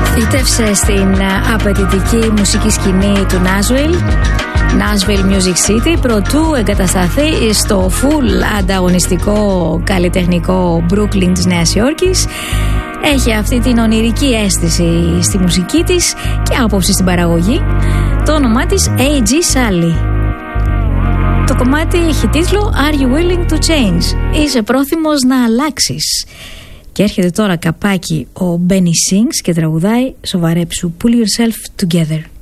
Φύτευσε στην απαιτητική μουσική σκηνή του Nashville Music City, προτού εγκατασταθεί στο full ανταγωνιστικό καλλιτεχνικό Brooklyn της Νέας Υόρκης. Έχει αυτή την ονειρική αίσθηση στη μουσική της και άποψη στην παραγωγή. Το όνομά της A.G. Sally. Το κομμάτι έχει τίτλο Are you willing to change? Είσαι πρόθυμος να αλλάξεις? Και έρχεται τώρα καπάκι ο Benny Sings και τραγουδάει σοβαρέψου Pull yourself together.